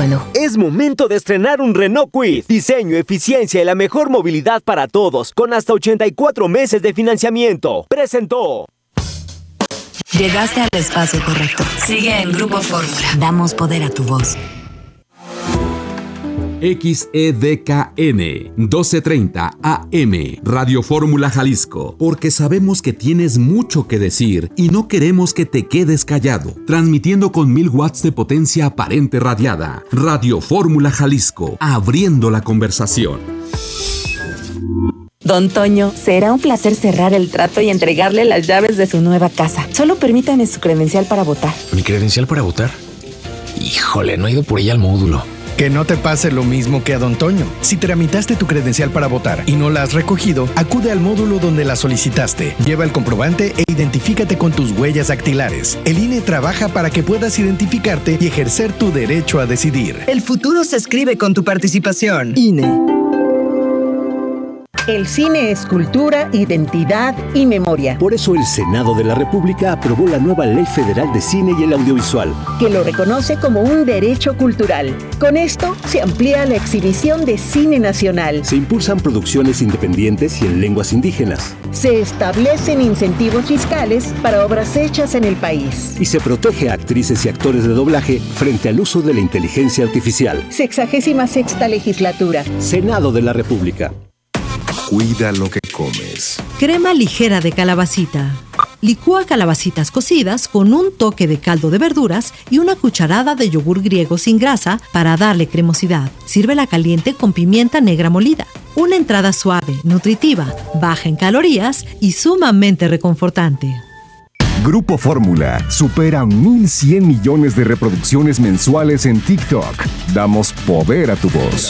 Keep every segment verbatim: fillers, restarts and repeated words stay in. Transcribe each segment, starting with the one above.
humano. Es momento de estrenar un Renault Kwid. Diseño, eficiencia y la mejor movilidad para todos, con hasta ochenta y cuatro meses de financiamiento. Presentó. Llegaste al espacio correcto. Sigue en Grupo Fórmula. Damos poder a tu voz. X E D K N doce treinta A M Radio Fórmula Jalisco, porque sabemos que tienes mucho que decir y no queremos que te quedes callado. Transmitiendo con mil watts de potencia aparente radiada. Radio Fórmula Jalisco, abriendo la conversación. Don Toño, será un placer cerrar el trato y entregarle las llaves de su nueva casa. Solo permítame su credencial para votar. ¿Mi credencial para votar? Híjole, no he ido por ella al módulo. Que no te pase lo mismo que a Don Toño. Si tramitaste tu credencial para votar y no la has recogido, acude al módulo donde la solicitaste. Lleva el comprobante e identifícate con tus huellas dactilares. El I N E trabaja para que puedas identificarte y ejercer tu derecho a decidir. El futuro se escribe con tu participación. I N E. El cine es cultura, identidad y memoria. Por eso el Senado de la República aprobó la nueva Ley Federal de Cine y el Audiovisual, que lo reconoce como un derecho cultural. Con esto se amplía la exhibición de cine nacional. Se impulsan producciones independientes y en lenguas indígenas. Se establecen incentivos fiscales para obras hechas en el país. Y se protege a actrices y actores de doblaje frente al uso de la inteligencia artificial. Sexagésima sexta legislatura. Senado de la República. Cuida lo que comes. Crema ligera de calabacita. Licúa calabacitas cocidas con un toque de caldo de verduras y una cucharada de yogur griego sin grasa para darle cremosidad. Sírvela caliente con pimienta negra molida. Una entrada suave, nutritiva, baja en calorías y sumamente reconfortante. Grupo Fórmula supera mil cien millones de reproducciones mensuales en TikTok. Damos poder a tu voz.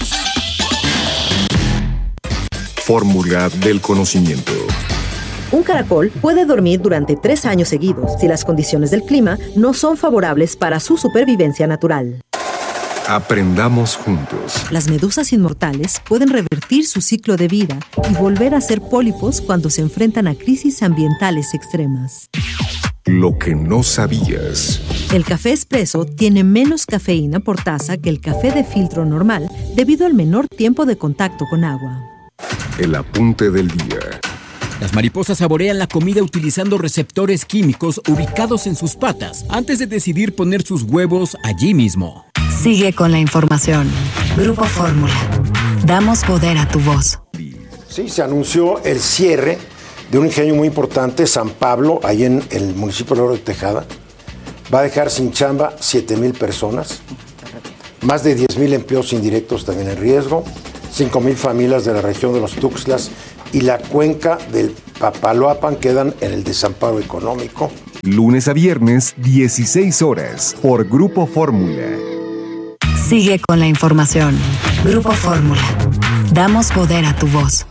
Fórmula del conocimiento. Un caracol puede dormir durante tres años seguidos si las condiciones del clima no son favorables para su supervivencia natural. Aprendamos juntos. Las medusas inmortales pueden revertir su ciclo de vida y volver a ser pólipos cuando se enfrentan a crisis ambientales extremas. Lo que no sabías. El café expreso tiene menos cafeína por taza que el café de filtro normal debido al menor tiempo de contacto con agua. El apunte del día. Las mariposas saborean la comida utilizando receptores químicos ubicados en sus patas antes de decidir poner sus huevos allí mismo. Sigue con la información. Grupo Fórmula. Damos poder a tu voz. Sí, se anunció el cierre de un ingenio muy importante, San Pablo, ahí en el municipio de Oro de Tejada. Va a dejar sin chamba siete mil personas. Más de diez mil empleos indirectos también en riesgo. cinco mil familias de la región de los Tuxtlas y la cuenca del Papaloapan quedan en el desamparo económico. Lunes a viernes, dieciséis horas, por Grupo Fórmula. Sigue con la información. Grupo Fórmula. Damos poder a tu voz.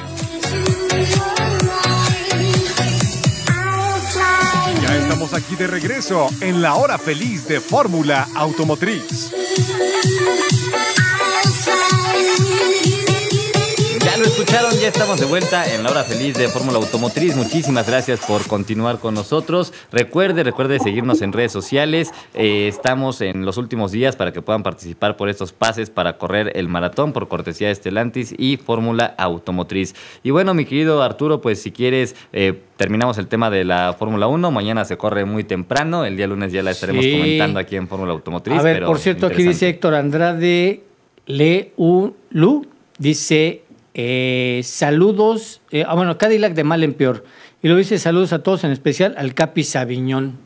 Ya estamos aquí de regreso en la hora feliz de Fórmula Automotriz. Ya lo escucharon, ya estamos de vuelta en la hora feliz de Fórmula Automotriz. Muchísimas gracias por continuar con nosotros. Recuerde, recuerde seguirnos en redes sociales. Eh, estamos en los últimos días para que puedan participar por estos pases para correr el maratón por cortesía de Stellantis y Fórmula Automotriz. Y bueno, mi querido Arturo, pues si quieres, eh, terminamos el tema de la Fórmula uno. Mañana se corre muy temprano. El día lunes ya la estaremos sí. comentando aquí en Fórmula Automotriz. A ver, pero por cierto, aquí dice Héctor Andrade Leulu, dice... Eh, saludos, eh, ah, bueno, Cadillac de mal en peor. Y lo dice saludos a todos, en especial al Capi Sabiñón.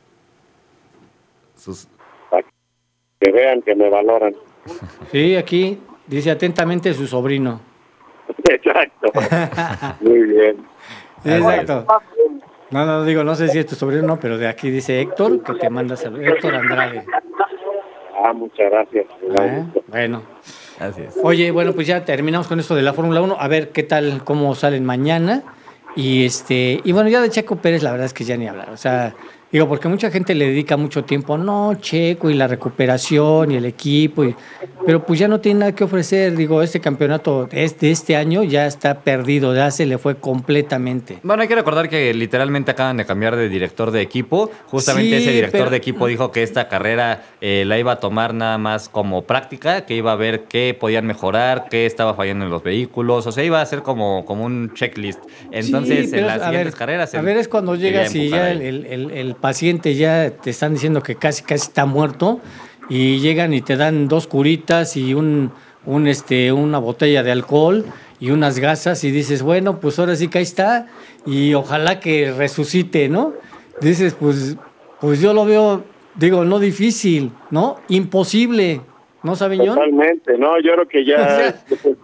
Sus... Que vean que me valoran. Sí, aquí dice atentamente su sobrino. Exacto. Muy bien. Sí, exacto. No, no, digo, no sé si es tu sobrino o no, pero de aquí dice Héctor, que te manda saludos. Héctor Andrade. Ah, muchas gracias. ¿Eh? Bueno. Así es. Oye, bueno, pues ya terminamos con esto de la Fórmula uno. A ver qué tal, cómo salen mañana. Y este y bueno, ya de Checo Pérez, la verdad es que ya ni hablar. O sea, Digo, porque mucha gente le dedica mucho tiempo, no, Checo, y la recuperación, y el equipo, y, pero pues ya no tiene nada que ofrecer. Digo, este campeonato de este, este año ya está perdido, ya se le fue completamente. Bueno, hay que recordar que literalmente acaban de cambiar de director de equipo. Justamente Sí, ese director pero- de equipo dijo que esta carrera eh, la iba a tomar nada más como práctica, que iba a ver qué podían mejorar, qué estaba fallando en los vehículos, o sea, iba a ser como, como un checklist. Entonces, Sí, pero en las a siguientes ver, carreras... A él ver, es cuando quería llegas y empujar ya a el, él. el- el- el paciente ya te están diciendo que casi casi está muerto y llegan y te dan dos curitas y un, un este una botella de alcohol y unas gasas y dices, bueno, pues ahora sí que ahí está y ojalá que resucite, ¿no? Dices, pues, pues yo lo veo, digo, no difícil, ¿no? Imposible, ¿no, Sabiñón? Totalmente, no, yo creo que ya es, es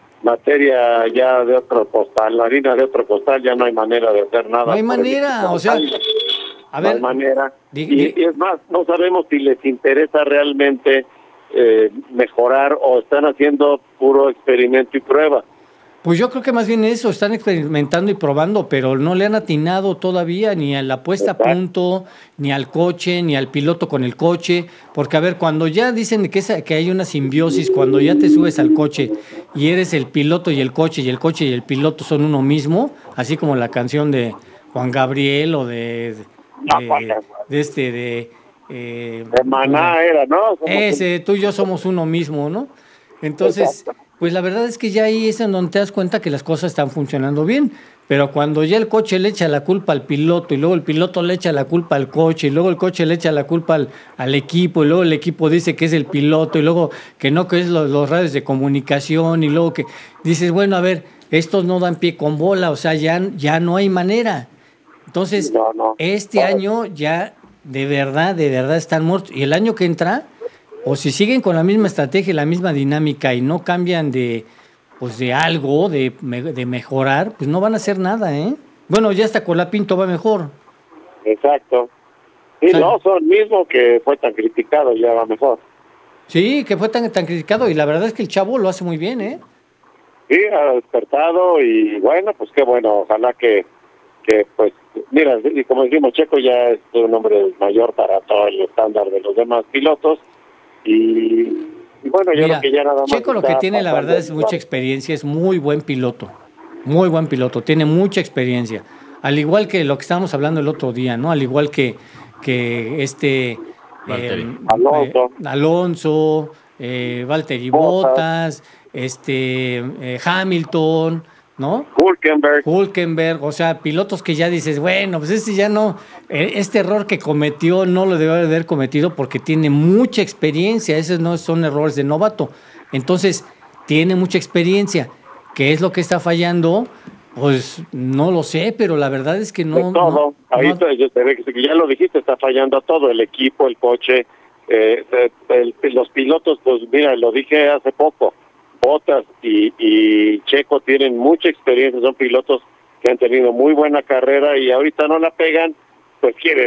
materia ya de otro costal, la harina de otro costal, ya no hay manera de hacer nada. No hay por el manera, equipo. o sea, a no ver, hay manera. di- Y, di- y es más, no sabemos si les interesa realmente eh, mejorar o están haciendo puro experimento y prueba. Pues yo creo que más bien eso, están experimentando y probando, pero no le han atinado todavía ni a la puesta a punto, ni al coche, ni al piloto con el coche, porque a ver, cuando ya dicen que, esa, que hay una simbiosis, cuando ya te subes al coche y eres el piloto y el coche, y el coche y el piloto son uno mismo, así como la canción de Juan Gabriel o de, de, de este, de... Eh, De Maná era, ¿no? Somos ese, tú y yo somos uno mismo, ¿no? Entonces, pues la verdad es que ya ahí es en donde te das cuenta que las cosas están funcionando bien, pero cuando ya el coche le echa la culpa al piloto y luego el piloto le echa la culpa al coche y luego el coche le echa la culpa al, al equipo y luego el equipo dice que es el piloto y luego que no, que es los, los radios de comunicación y luego que dices, bueno, a ver, estos no dan pie con bola, o sea, ya, ya no hay manera. Entonces, este año ya de verdad, de verdad están muertos. Y el año que entra, o si siguen con la misma estrategia y la misma dinámica y no cambian de, pues de algo, de, me- de mejorar, pues no van a hacer nada, ¿eh? Bueno, ya hasta Colapinto va mejor. Exacto. Y no, son mismo que fue tan criticado, ya va mejor. Sí, que fue tan, tan criticado y la verdad es que el chavo lo hace muy bien, ¿eh? Sí, ha despertado y bueno, pues qué bueno, ojalá que, que pues, mira, y como decimos, Checo ya es un hombre mayor para todo el estándar de los demás pilotos y, y bueno, yo Mira, creo que ya nada más. Checo lo que está tiene, la pasando verdad, es el mucha lugar. experiencia, es muy buen piloto, muy buen piloto, tiene mucha experiencia. Al igual que lo que estábamos hablando el otro día, ¿no? Al igual que, que este Valtteri. eh, Alonso. eh, Alonso, eh, Valtteri Bottas, este eh, Hamilton, ¿no? Hülkenberg. Hülkenberg, o sea, pilotos que ya dices, bueno, pues este ya no, eh, este error que cometió no lo debe haber cometido porque tiene mucha experiencia, esos no son errores de novato. Entonces, tiene mucha experiencia. ¿Qué es lo que está fallando? Pues no lo sé, pero la verdad es que no. De todo. no- Ahí no- te- yo te ve que que ya lo dijiste, está fallando todo, el equipo, el coche, eh, eh, el- los pilotos, pues mira, lo dije hace poco, Bottas y, y Checo tienen mucha experiencia, son pilotos que han tenido muy buena carrera y ahorita no la pegan, pues quiere